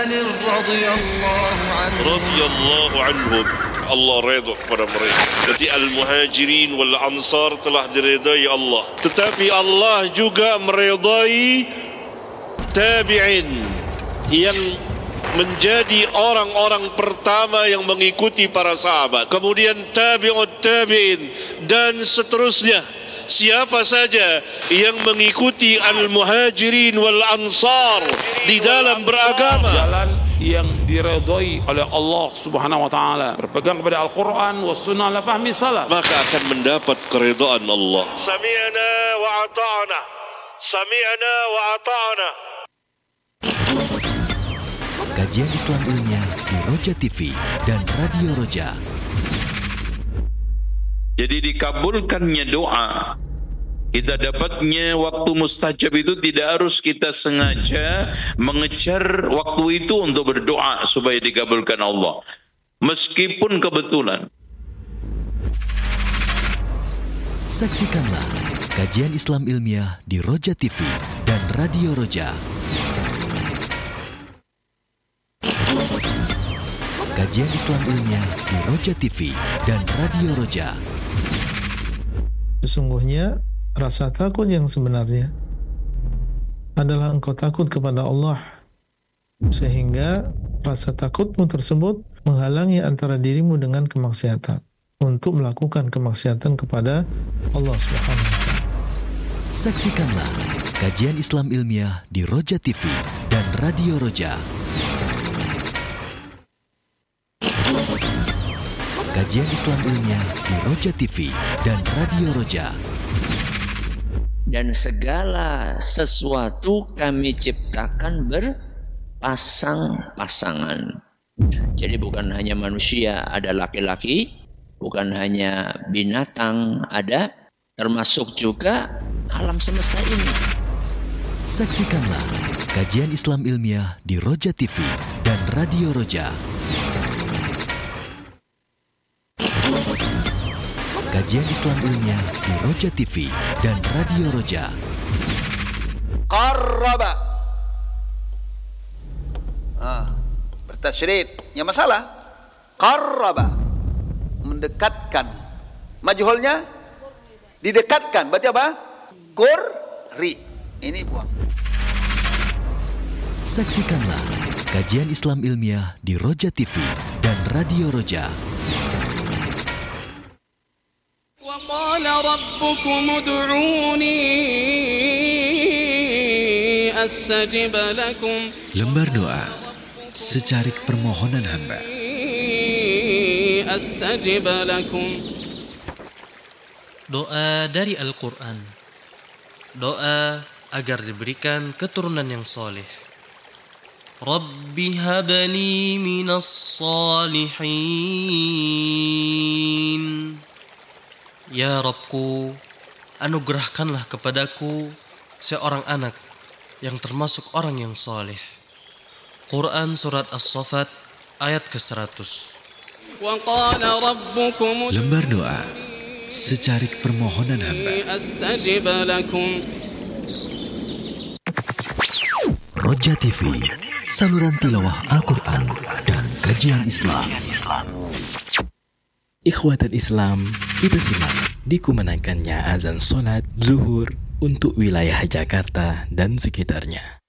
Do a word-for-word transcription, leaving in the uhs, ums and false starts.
رضي الله عنهم رضي الله عنهم Allah redha kepada mereka. Jadi al-muhajirin wal ansar telah diredai Allah. Tetapi Allah juga meredai tabi'in yang menjadi orang-orang pertama yang mengikuti para sahabat. Kemudian tabi'ut tabi'in dan seterusnya. Siapa saja yang mengikuti al-muhajirin wal ansar di dalam beragama, jalan yang diredai oleh Allah Subhanahu wa taala, berpegang kepada Al-Qur'an was sunnah ala fahmi salaf, maka akan mendapat keridhaan Allah. Sami'na wa ata'na. Sami'na wa ata'na. Kajian Islam Ilmiah di Roja T V dan Radio Roja. Jadi dikabulkannya doa, kita dapatnya waktu mustajab itu tidak harus kita sengaja mengejar waktu itu untuk berdoa supaya dikabulkan Allah, meskipun kebetulan. Saksikanlah kajian Islam Ilmiah di Roja T V dan Radio Roja. Kajian Islam Ilmiah di Roja T V dan Radio Roja. Sesungguhnya rasa takut yang sebenarnya adalah engkau takut kepada Allah, sehingga rasa takutmu tersebut menghalangi antara dirimu dengan kemaksiatan untuk melakukan kemaksiatan kepada Allah Subhanahu wa taala. Saksikanlah kajian Islam Ilmiah di Roja T V dan Radio Roja. Kajian Islam Ilmiah di Roja T V dan Radio Roja. Dan segala sesuatu kami ciptakan berpasang-pasangan. Jadi bukan hanya manusia ada laki-laki, bukan hanya binatang ada, termasuk juga alam semesta ini. Saksikanlah kajian Islam Ilmiah di Roja T V dan Radio Roja. Kajian Islam Ilmiah di Roja T V dan Radio Roja. Qarraba. Ah, bertasydid. Yang masalah qarraba, mendekatkan. Majhulnya didekatkan. Berarti apa? Qurri. Ini buang. Saksikanlah kajian Islam Ilmiah di Roja T V dan Radio Roja. وقال ربكم ادعوني أستجب لكم. Lembar doa secarik permohonan hamba. أستجب لكم. Doa dari Al-Quran. Doa agar diberikan keturunan yang soleh. Rabbi habli minas salihin. Ya Rabbku, anugerahkanlah kepadaku seorang anak yang termasuk orang yang soleh. Quran Surat As-Saffat ayat ke seratus. Lembar doa secarik permohonan hamba. Roja T V, saluran tilawah Al-Quran dan kajian Islam. Ikhwatul Islam, kita simak dikumandangkannya azan solat zuhur untuk wilayah Jakarta dan sekitarnya.